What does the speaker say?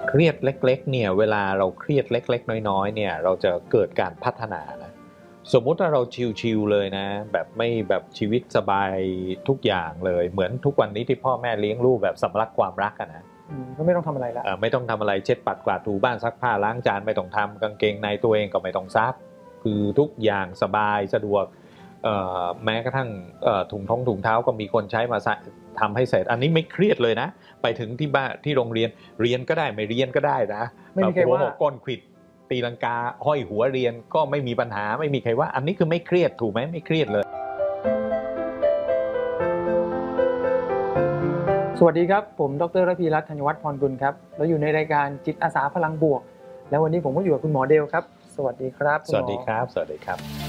เครียดเล็กๆเนี่ยเวลาเราเครียดเล็กๆน้อยๆเนี่ยเราจะเกิดการพัฒนานะสมมุติว่าเราชิลๆเลยนะแบบไม่แบบชีวิตสบายทุกอย่างเลยเหมือนทุกวันนี้ที่พ่อแม่เลี้ยงลูกแบบสำลักความรักอะนะก็ไม่ต้องทำอะไรละไม่ต้องทำอะไรเช็ดปัดกวาดถูบ้านซักผ้าล้างจานไม่ต้องทำกางเกงในตัวเองก็ไม่ต้องซักคือทุกอย่างสบายสะดวกแม้กระทั่งถุงเท้าก็มีคนใช้มาทำให้เสร็จอันนี้ไม่เครียดเลยนะไปถึงที่บ้านที่โรงเรียนเรียนก็ได้ไม่เรียนก็ได้นะไม่มีใครว่าก้นขวิดตีลังกาห้อยหัวเรียนก็ไม่มีปัญหาไม่มีใครว่าอันนี้คือไม่เครียดถูกไหมไม่เครียดเลยสวัสดีครับผมดร.ระพีรัตน์ธัญวัฒน์พรกุลครับแล้วอยู่ในรายการจิตอาสาพลังบวกแล้ววันนี้ผมก็อยู่กับคุณหมอเดลครับสวัสดีครับสวัสดีครับสวัสดีครับ